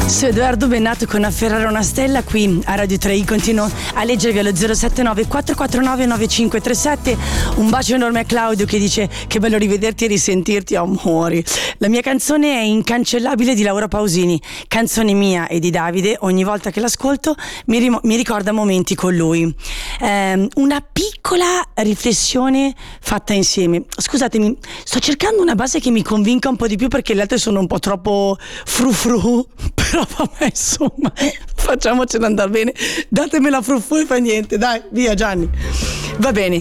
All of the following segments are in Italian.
Su Edoardo Bennato con Afferrare una stella qui a Radio 3. Continuo a leggervi allo 079 449 9537. Un bacio enorme a Claudio che dice: che bello rivederti e risentirti, amori. La mia canzone è Incancellabile di Laura Pausini, canzone mia e di Davide. Ogni volta che l'ascolto mi ricorda momenti con lui. Una piccola riflessione fatta insieme. Scusatemi, sto cercando una base che mi convinca un po' di più perché le altre sono un po' troppo frufru. Però vabbè, insomma, facciamocela andare bene. Datemi la fruffu e fa niente. Dai, via Gianni. Va bene.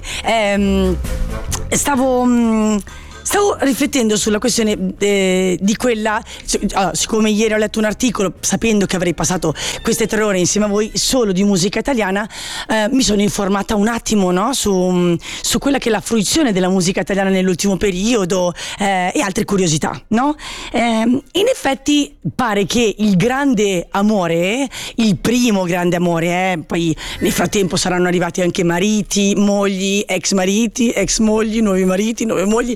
Stavo riflettendo sulla questione di quella. Siccome ieri ho letto un articolo, sapendo che avrei passato queste 3 ore insieme a voi solo di musica italiana, mi sono informata un attimo, no, su quella che è la fruizione della musica italiana nell'ultimo periodo e altre curiosità, no? In effetti pare che il grande amore, il primo grande amore, poi nel frattempo saranno arrivati anche mariti, mogli, ex mariti, ex mogli, nuovi mariti, nuove mogli,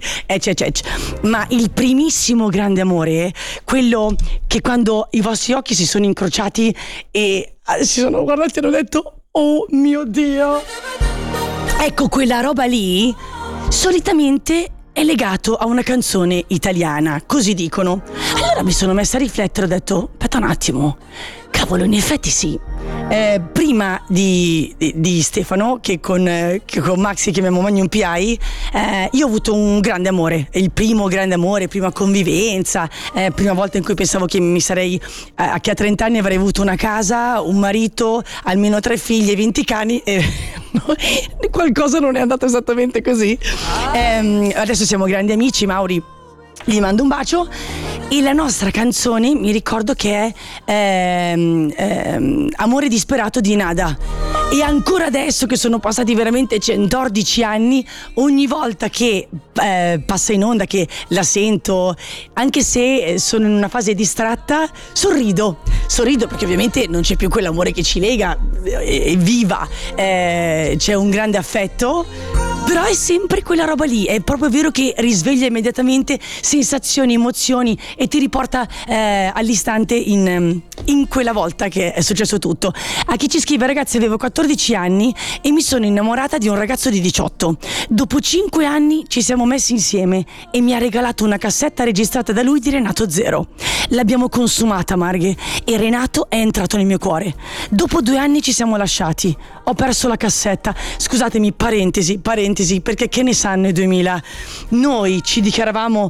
ma il primissimo grande amore, quello che quando i vostri occhi si sono incrociati e si sono guardati e hanno detto: oh mio Dio, ecco, quella roba lì solitamente è legato a una canzone italiana, così dicono. Allora mi sono messa a riflettere, ho detto: aspetta un attimo, cavolo, in effetti sì. Prima di Stefano, che con Maxi chiamiamo Magnum PI, io ho avuto un grande amore, il primo grande amore, prima convivenza, prima volta in cui pensavo che mi sarei, che a 30 anni avrei avuto una casa, un marito, almeno 3 figli e 20 cani, e qualcosa non è andato esattamente così. Adesso siamo grandi amici, Mauri, gli mando un bacio. E la nostra canzone mi ricordo che è Amore disperato di Nada. E ancora adesso che sono passati veramente 114 anni, ogni volta che passa in onda, che la sento, anche se sono in una fase distratta, sorrido perché ovviamente non c'è più quell'amore che ci lega, è viva, c'è un grande affetto, però è sempre quella roba lì. È proprio vero che risveglia immediatamente sensazioni, emozioni e ti riporta all'istante in quella volta che è successo tutto. A chi ci scrive: ragazzi, avevo 14 anni e mi sono innamorata di un ragazzo di 18. Dopo 5 anni ci siamo messi insieme e mi ha regalato una cassetta registrata da lui di Renato Zero. L'abbiamo consumata, Marghe, e Renato è entrato nel mio cuore. Dopo 2 anni ci siamo lasciati. Ho perso la cassetta. Scusatemi, parentesi, perché che ne sanno i 2000? Noi ci dichiaravamo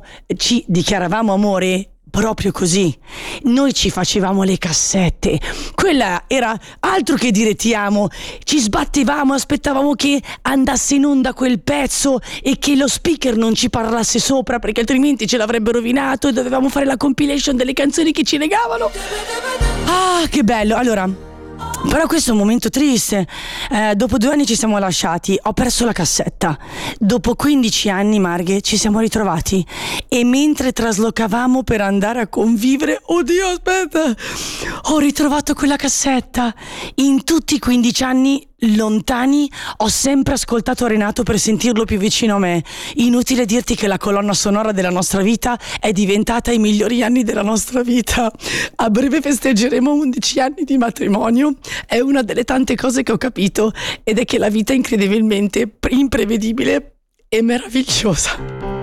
amore proprio così. Noi ci facevamo le cassette. Quella era altro che dire ti amo. Ci sbattevamo, aspettavamo che andasse in onda quel pezzo e che lo speaker non ci parlasse sopra, perché altrimenti ce l'avrebbe rovinato e dovevamo fare la compilation delle canzoni che ci legavano. Ah, che bello. Allora, però questo è un momento triste. Dopo 2 anni ci siamo lasciati, ho perso la cassetta. Dopo 15 anni, Marghe, ci siamo ritrovati e mentre traslocavamo per andare a convivere, oddio, aspetta, ho ritrovato quella cassetta. In tutti i 15 anni lontani ho sempre ascoltato Renato per sentirlo più vicino a me. Inutile dirti che la colonna sonora della nostra vita è diventata i migliori anni della nostra vita. A breve festeggeremo 11 anni di matrimonio. È una delle tante cose che ho capito, ed è che la vita è incredibilmente imprevedibile e meravigliosa.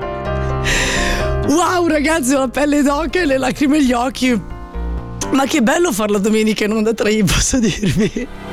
Wow, ragazzi, ho la pelle d'oca e le lacrime agli occhi. Ma che bello farla domenica in onda 3, posso dirvi.